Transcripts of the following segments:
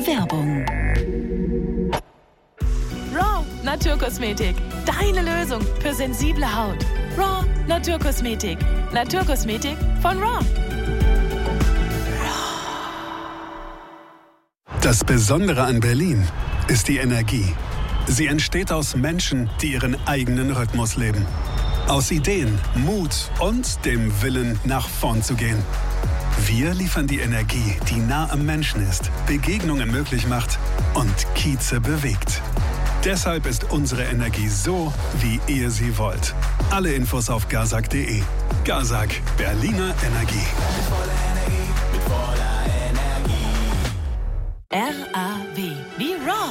Werbung. Raw Naturkosmetik. Deine Lösung für sensible Haut. Raw Naturkosmetik. Naturkosmetik von Raw. Das Besondere an Berlin ist die Energie. Sie entsteht aus Menschen, die ihren eigenen Rhythmus leben. Aus Ideen, Mut und dem Willen, nach vorn zu gehen. Wir liefern die Energie, die nah am Menschen ist, Begegnungen möglich macht und Kieze bewegt. Deshalb ist unsere Energie so, wie ihr sie wollt. Alle Infos auf gazak.de. Gazak, Berliner Energie. Mit voller Energie. RAW wie Raw.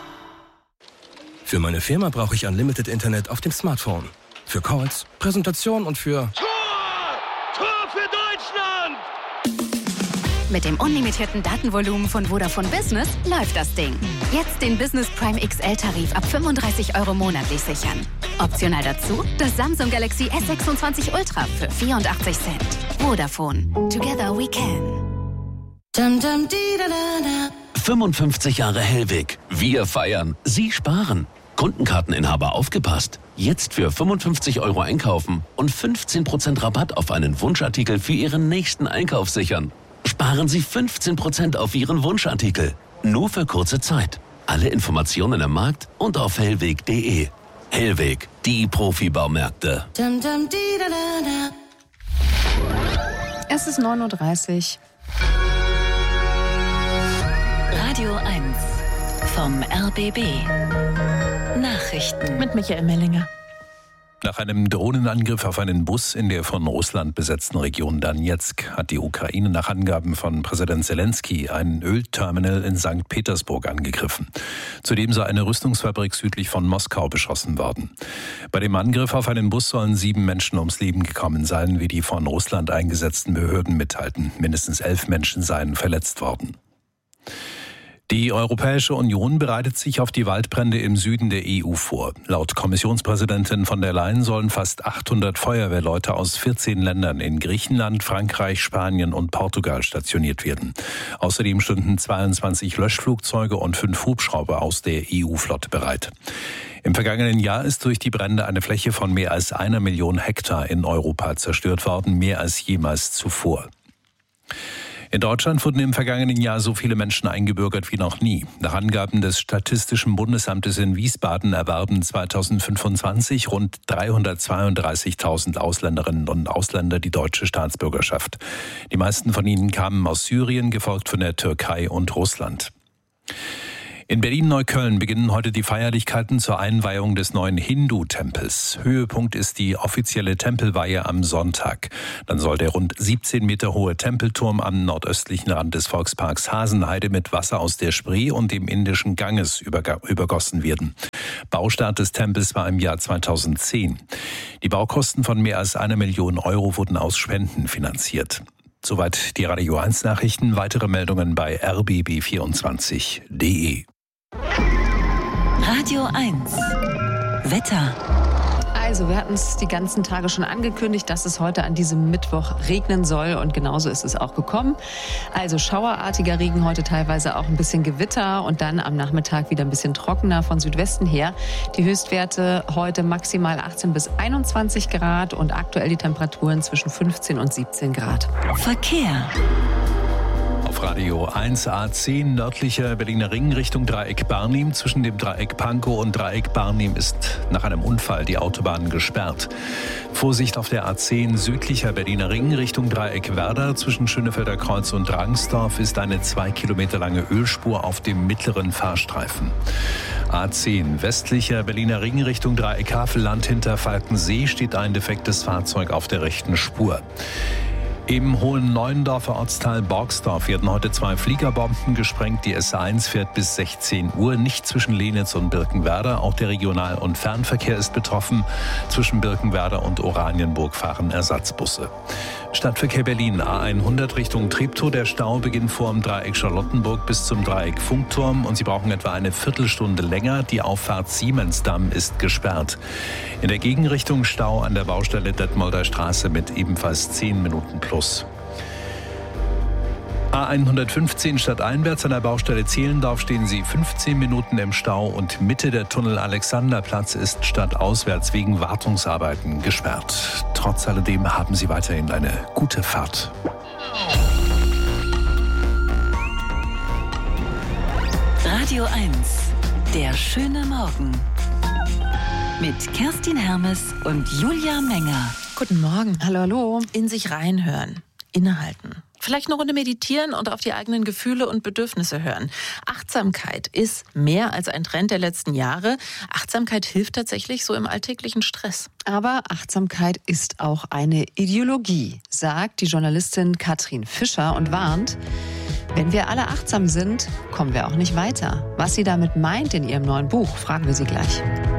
Für meine Firma brauche ich Unlimited Internet auf dem Smartphone. Für Calls, Präsentation und für... Tor für Deutschland! Mit dem unlimitierten Datenvolumen von Vodafone Business läuft das Ding. Jetzt den Business Prime XL-Tarif ab 35 € monatlich sichern. Optional dazu das Samsung Galaxy S26 Ultra für 84 Cent. Vodafone. Together we can. 55 Jahre Hellweg. Wir feiern. Sie sparen. Kundenkarteninhaber aufgepasst. Jetzt für 55 € einkaufen und 15% Rabatt auf einen Wunschartikel für Ihren nächsten Einkauf sichern. Sparen Sie 15% auf Ihren Wunschartikel. Nur für kurze Zeit. Alle Informationen im Markt und auf hellweg.de. Hellweg, die Profibaumärkte. Es ist 9:30 Uhr. Radio 1 vom RBB. Nachrichten Mit Michael Mellinger. Nach einem Drohnenangriff auf einen Bus in der von Russland besetzten Region Donezk hat die Ukraine nach Angaben von Präsident Zelensky ein Ölterminal in St. Petersburg angegriffen. Zudem sei eine Rüstungsfabrik südlich von Moskau beschossen worden. Bei dem Angriff auf einen Bus sollen 7 Menschen ums Leben gekommen sein, wie die von Russland eingesetzten Behörden mitteilten. Mindestens 11 Menschen seien verletzt worden. Die Europäische Union bereitet sich auf die Waldbrände im Süden der EU vor. Laut Kommissionspräsidentin von der Leyen sollen fast 800 Feuerwehrleute aus 14 Ländern in Griechenland, Frankreich, Spanien und Portugal stationiert werden. Außerdem stünden 22 Löschflugzeuge und 5 Hubschrauber aus der EU-Flotte bereit. Im vergangenen Jahr ist durch die Brände eine Fläche von mehr als 1 Million Hektar in Europa zerstört worden, mehr als jemals zuvor. In Deutschland wurden im vergangenen Jahr so viele Menschen eingebürgert wie noch nie. Nach Angaben des Statistischen Bundesamtes in Wiesbaden erwarben 2025 rund 332.000 Ausländerinnen und Ausländer die deutsche Staatsbürgerschaft. Die meisten von ihnen kamen aus Syrien, gefolgt von der Türkei und Russland. In Berlin-Neukölln beginnen heute die Feierlichkeiten zur Einweihung des neuen Hindu-Tempels. Höhepunkt ist die offizielle Tempelweihe am Sonntag. Dann soll der rund 17 Meter hohe Tempelturm am nordöstlichen Rand des Volksparks Hasenheide mit Wasser aus der Spree und dem Indischen Ganges übergossen werden. Baustart des Tempels war im Jahr 2010. Die Baukosten von mehr als 1 Million € wurden aus Spenden finanziert. Soweit die Radio 1 Nachrichten. Weitere Meldungen bei rbb24.de. Radio 1 Wetter. Also, wir hatten es die ganzen Tage schon angekündigt, dass es heute an diesem Mittwoch regnen soll und genauso ist es auch gekommen. Also schauerartiger Regen, heute teilweise auch ein bisschen Gewitter und dann am Nachmittag wieder ein bisschen trockener von Südwesten her. Die Höchstwerte heute maximal 18 bis 21 Grad und aktuell die Temperaturen zwischen 15 und 17 Grad. Verkehr. Auf Radio 1 A10 nördlicher Berliner Ring Richtung Dreieck Barnim. Zwischen dem Dreieck Pankow und Dreieck Barnim ist nach einem Unfall die Autobahn gesperrt. Vorsicht auf der A10 südlicher Berliner Ring Richtung Dreieck Werder. Zwischen Schönefelder Kreuz und Rangsdorf ist eine 2 Kilometer lange Ölspur auf dem mittleren Fahrstreifen. A10 westlicher Berliner Ring Richtung Dreieck Havelland hinter Falkensee steht ein defektes Fahrzeug auf der rechten Spur. Im Hohen-Neuendorfer Ortsteil Borgsdorf werden heute 2 Fliegerbomben gesprengt. Die S1 fährt bis 16 Uhr, nicht zwischen Lenitz und Birkenwerder. Auch der Regional- und Fernverkehr ist betroffen. Zwischen Birkenwerder und Oranienburg fahren Ersatzbusse. Stadtverkehr Berlin, A100 Richtung Treptow. Der Stau beginnt vor dem Dreieck Charlottenburg bis zum Dreieck Funkturm und Sie brauchen etwa eine Viertelstunde länger. Die Auffahrt Siemensdamm ist gesperrt. In der Gegenrichtung Stau an der Baustelle Detmolder Straße mit ebenfalls 10 Minuten plus. A115 stadteinwärts an der Baustelle Zehlendorf stehen Sie 15 Minuten im Stau und Mitte der Tunnel Alexanderplatz ist stadtauswärts wegen Wartungsarbeiten gesperrt. Trotz alledem haben Sie weiterhin eine gute Fahrt. Radio 1, der schöne Morgen. Mit Kerstin Hermes und Julia Menger. Guten Morgen. Hallo. In sich reinhören. Innehalten. Vielleicht eine Runde meditieren und auf die eigenen Gefühle und Bedürfnisse hören. Achtsamkeit ist mehr als ein Trend der letzten Jahre. Achtsamkeit hilft tatsächlich so im alltäglichen Stress. Aber Achtsamkeit ist auch eine Ideologie, sagt die Journalistin Katrin Fischer und warnt, wenn wir alle achtsam sind, kommen wir auch nicht weiter. Was sie damit meint in ihrem neuen Buch, fragen wir sie gleich.